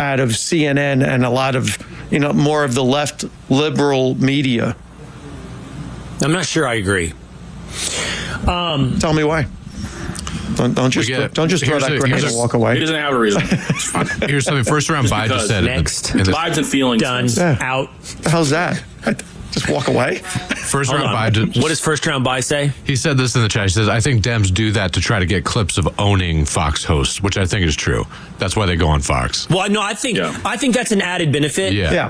out of CNN and a lot of, more of the left liberal media. I'm not sure I agree. Tell me why. Don't just throw that grenade and walk away. He doesn't have a reason. Here's something. First round Biden just said. Next. Vibes and feelings. Done. Yeah. Out. The hell's that? Just walk away? First round Biden. What does first round Biden say? He said this in the chat. He says, I think Dems do that to try to get clips of owning Fox hosts, which I think is true. That's why they go on Fox. Well, no, I think that's an added benefit. Yeah.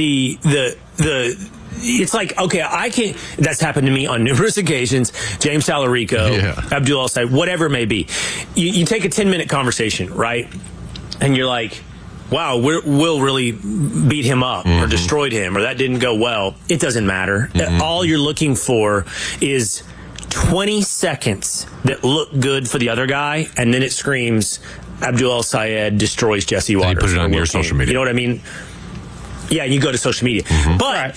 It's like, okay, I can't. That's happened to me on numerous occasions. James Salarico, Abdul El-Sayed, whatever it may be. You take a 10-minute conversation, right? And you're like, wow, Will really beat him up or destroyed him, or that didn't go well. It doesn't matter. All you're looking for is 20 seconds that look good for the other guy, and then it screams, Abdul El-Sayed destroys Jesse Waters. And you put it on your social media. You know what I mean? Yeah, you go to social media. But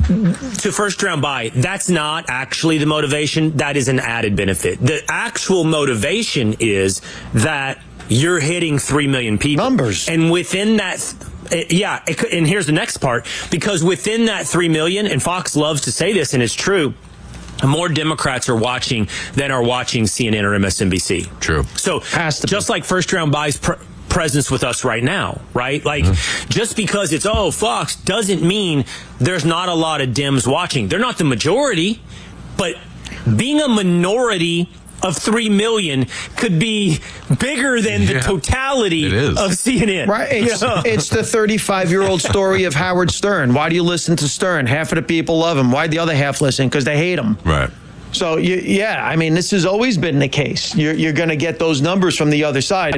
to first round buy, that's not actually the motivation. That is an added benefit. The actual motivation is that you're hitting 3 million people. Numbers. And within that, and here's the next part, because within that 3 million, and Fox loves to say this, and it's true, more Democrats are watching than are watching CNN or MSNBC. True. So just like first round buys presence with us right now, right? Like, just because it's, Fox doesn't mean there's not a lot of Dems watching. They're not the majority, but being a minority of 3 million could be bigger than the totality of CNN. Right. It's the 35-year-old story of Howard Stern. Why do you listen to Stern? Half of the people love him. Why'd the other half listen? Because they hate him. Right. So, this has always been the case. You're going to get those numbers from the other side.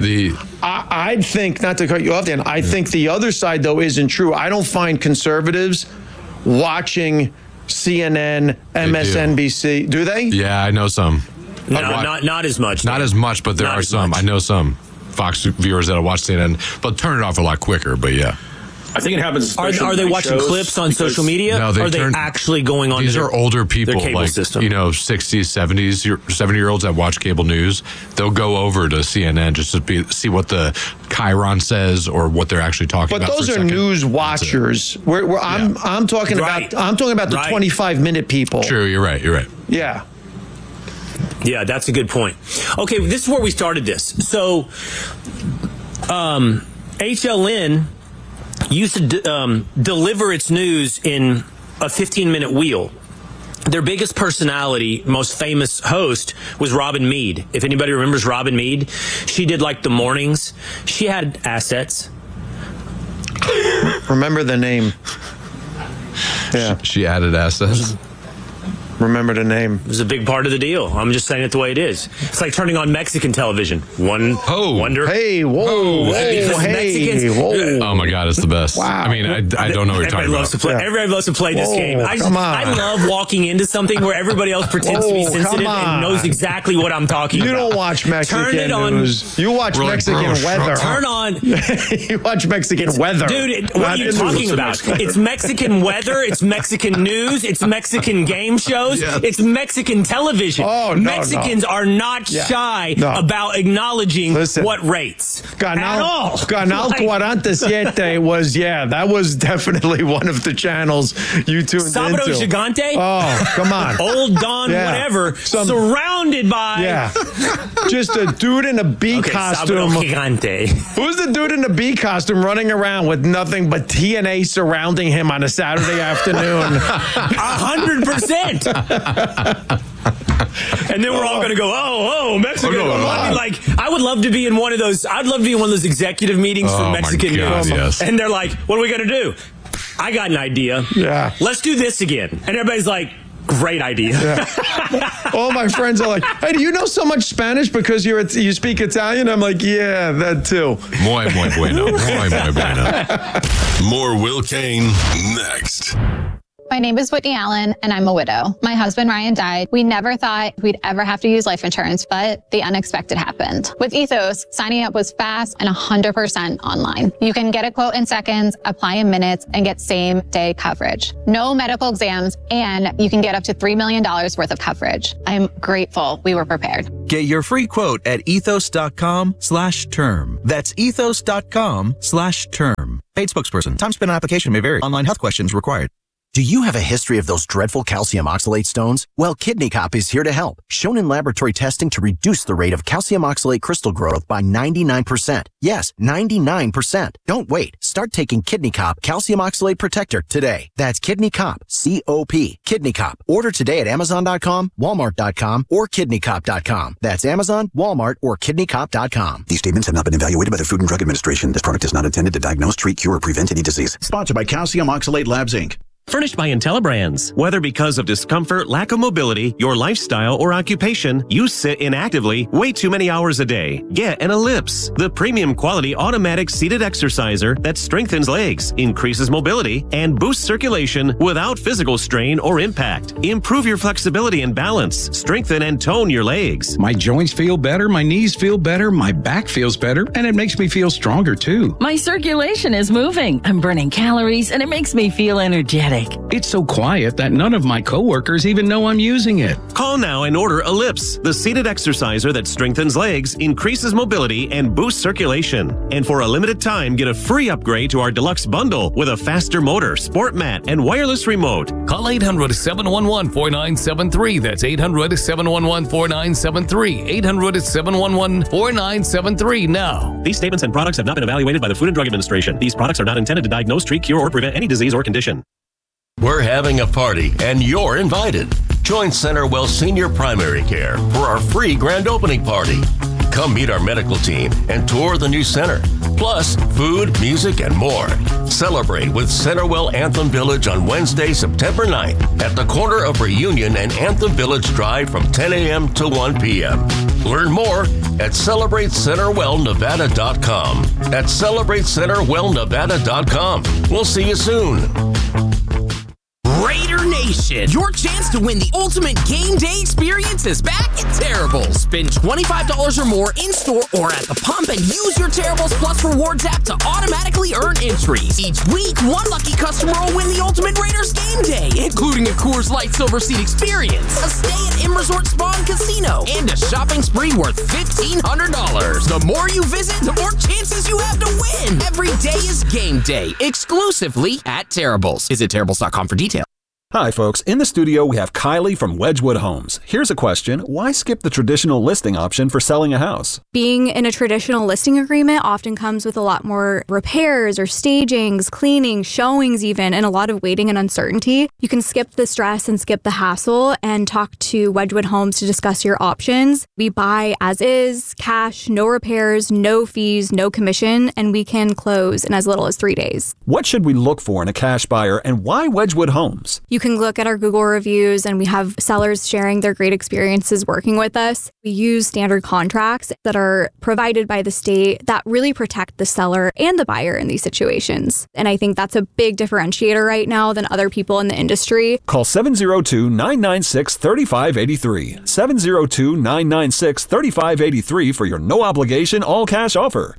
I think, not to cut you off, Dan, I think the other side, though, isn't true. I don't find conservatives watching CNN, MSNBC. Do they? Yeah, I know some. No, not as much. Not as much, but there are some. I know some Fox viewers that watch CNN, but turn it off a lot quicker, but yeah. I think it happens. Are they watching clips on social media? No, or are they actually going on? These are older people, like system. 60s, 70s, 70-year-olds that watch cable news. They'll go over to CNN just to see what the Chiron says or what they're actually talking about. But those are news watchers. I'm talking about the 25-minute people. True, you're right. Yeah. Yeah, that's a good point. Okay, this is where we started this. So, HLN used to deliver its news in a 15-minute wheel. Their biggest personality, most famous host, was Robin Meade. If anybody remembers Robin Meade, she did like the mornings. She had assets. Remember the name. Yeah. She added assets. Remember the name. It was a big part of the deal. I'm just saying it the way it is. It's like turning on Mexican television. Wonder. Hey, whoa, Oh my God, it's the best. Wow. I mean, I don't know what you're talking about. Everybody loves to play this game. I love walking into something where everybody else pretends to be sensitive and knows exactly what I'm talking about. You don't watch Mexican news. You watch Mexican weather. Turn on. You watch Mexican weather. Dude, what are you talking about? It's Mexican weather. It's Mexican news. It's Mexican game shows. Yes. It's Mexican television. Mexicans are not shy about acknowledging what rates. Canal 47 was, that was definitely one of the channels you tuned Sábado into. Gigante? Oh, come on. Old Don whatever, surrounded by... just a dude in a bee costume. Sábado Gigante. Who's the dude in the bee costume running around with nothing but TNA surrounding him on a Saturday afternoon? 100%. And then we're all going to go, Mexico. I would love to be in one of those. I'd love to be in one of those executive meetings for Mexican news. Yes. And they're like, what are we going to do? I got an idea. Yeah. Let's do this again. And everybody's like, great idea. Yeah. All my friends are like, hey, do you know so much Spanish because you speak Italian? I'm like, yeah, that too. Muy bueno. Muy bueno. More Will Cain next. My name is Whitney Allen, and I'm a widow. My husband, Ryan, died. We never thought we'd ever have to use life insurance, but the unexpected happened. With Ethos, signing up was fast and 100% online. You can get a quote in seconds, apply in minutes, and get same-day coverage. No medical exams, and you can get up to $3 million worth of coverage. I'm grateful we were prepared. Get your free quote at ethos.com/term. That's ethos.com/term. Paid spokesperson. Time spent on application may vary. Online health questions required. Do you have a history of those dreadful calcium oxalate stones? Well, Kidney Cop is here to help. Shown in laboratory testing to reduce the rate of calcium oxalate crystal growth by 99%. Yes, 99%. Don't wait. Start taking Kidney Cop Calcium Oxalate Protector today. That's Kidney Cop, C-O-P. Kidney Cop. Order today at Amazon.com, Walmart.com, or KidneyCop.com. That's Amazon, Walmart, or KidneyCop.com. These statements have not been evaluated by the Food and Drug Administration. This product is not intended to diagnose, treat, cure, or prevent any disease. Sponsored by Calcium Oxalate Labs, Inc. Furnished by IntelliBrands. Whether because of discomfort, lack of mobility, your lifestyle, or occupation, you sit inactively way too many hours a day. Get an Ellipse, the premium quality automatic seated exerciser that strengthens legs, increases mobility, and boosts circulation without physical strain or impact. Improve your flexibility and balance. Strengthen and tone your legs. My joints feel better, my knees feel better, my back feels better, and it makes me feel stronger too. My circulation is moving. I'm burning calories, and it makes me feel energetic. It's so quiet that none of my coworkers even know I'm using it. Call now and order Ellipse, the seated exerciser that strengthens legs, increases mobility, and boosts circulation. And for a limited time, get a free upgrade to our deluxe bundle with a faster motor, sport mat, and wireless remote. Call 800-711-4973. That's 800-711-4973. 800-711-4973 now. These statements and products have not been evaluated by the Food and Drug Administration. These products are not intended to diagnose, treat, cure, or prevent any disease or condition. We're having a party, and you're invited. Join CenterWell Senior Primary Care for our free grand opening party. Come meet our medical team and tour the new center. Plus, food, music, and more. Celebrate with CenterWell Anthem Village on Wednesday, September 9th at the corner of Reunion and Anthem Village Drive from 10 a.m. to 1 p.m. Learn more at CelebrateCenterWellNevada.com. At CelebrateCenterWellNevada.com. We'll see you soon. Raider Nation, your chance to win the ultimate game day experience is back at Terribles. Spend $25 or more in-store or at the pump and use your Terribles Plus Rewards app to automatically earn entries. Each week, one lucky customer will win the ultimate Raiders game day, including a Coors Light Silver Seat experience, a stay at M Resort Spa and Casino, and a shopping spree worth $1,500. The more you visit, the more chances you have to win. Every day is game day, exclusively at Terribles. Visit Terribles.com for details. Hi, folks. In the studio, we have Kylie from Wedgwood Homes. Here's a question. Why skip the traditional listing option for selling a house? Being in a traditional listing agreement often comes with a lot more repairs or stagings, cleaning, showings even, and a lot of waiting and uncertainty. You can skip the stress and skip the hassle and talk to Wedgwood Homes to discuss your options. We buy as is, cash, no repairs, no fees, no commission, and we can close in as little as 3 days. What should we look for in a cash buyer, and why Wedgwood Homes? You can look at our Google reviews, and we have sellers sharing their great experiences working with us. We use standard contracts that are provided by the state that really protect the seller and the buyer in these situations. And I think that's a big differentiator right now than other people in the industry. Call 702-996-3583. 702-996-3583 for your no obligation all cash offer.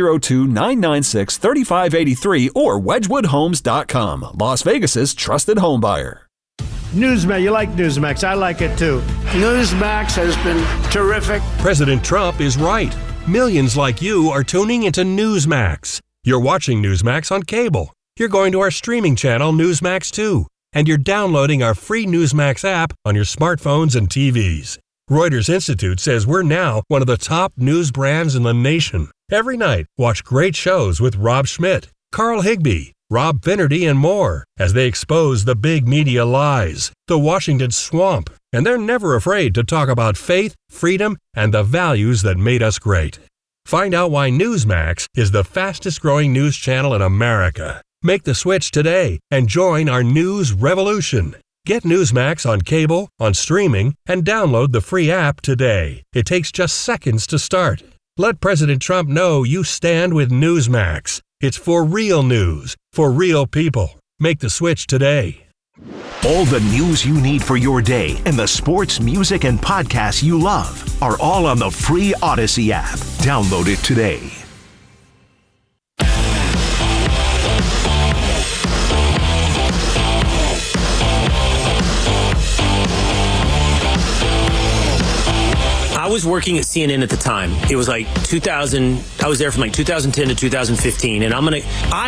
702-996-3583 or wedgwoodhomes.com. Las Vegas's trusted home buyer. Newsmax, you like Newsmax. I like it too. Newsmax has been terrific. President Trump is right. Millions like you are tuning into Newsmax. You're watching Newsmax on cable. You're going to our streaming channel, Newsmax 2. And you're downloading our free Newsmax app on your smartphones and TVs. Reuters Institute says we're now one of the top news brands in the nation. Every night, watch great shows with Rob Schmidt, Carl Higbie, Rob Finnerty, and more as they expose the big media lies, the Washington swamp, and they're never afraid to talk about faith, freedom, and the values that made us great. Find out why Newsmax is the fastest growing news channel in America. Make the switch today and join our news revolution. Get Newsmax on cable, on streaming, and download the free app today. It takes just seconds to start. Let President Trump know you stand with Newsmax. It's for real news, for real people. Make the switch today. All the news you need for your day and the sports, music, and podcasts you love are all on the free Odyssey app. Download it today. I was working at CNN at the time. It was like 2000. I was there from like 2010 to 2015, and I